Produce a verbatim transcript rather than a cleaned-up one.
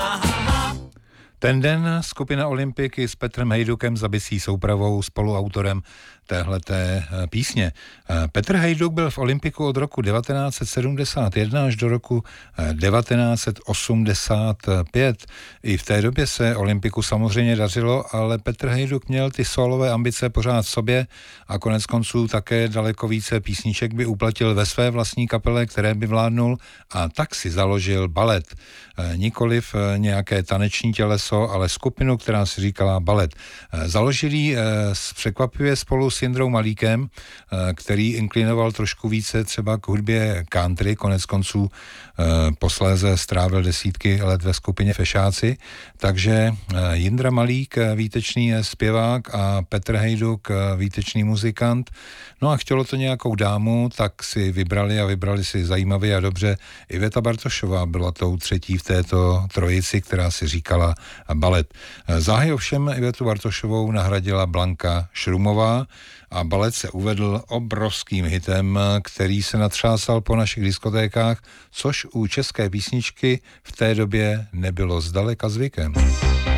Ten den skupina Olympiky s Petrem Hejdukem za bicí soupravou spoluautorem téhleté písně. Petr Hejduk byl v Olympiku od roku devatenáct set sedmdesát jedna až do roku devatenáct set osmdesát pět. I v té době se Olympiku samozřejmě dařilo, ale Petr Hejduk měl ty solové ambice pořád v sobě a konec konců také daleko více písniček by uplatil ve své vlastní kapele, které by vládnul, a tak si založil balet. Nikoliv nějaké taneční těleso, ale skupinu, která si říkala Balet. Založili překvapivě spolu s Jindrou Malíkem, který inklinoval trošku více třeba k hudbě country, konec konců posléze strávil desítky let ve skupině Fešáci, takže Jindra Malík, výtečný zpěvák, a Petr Hejduk, výtečný muzikant. No a chtělo to nějakou dámu, tak si vybrali a vybrali si zajímavě a dobře. Iveta Bartošová byla tou třetí v této trojici, která si říkala Balet. Záhy ovšem Ivetu Bartošovou nahradila Blanka Šrumová a Balet se uvedl obrovským hitem, který se natřásal po našich diskotékách, což u české písničky v té době nebylo zdaleka zvykem.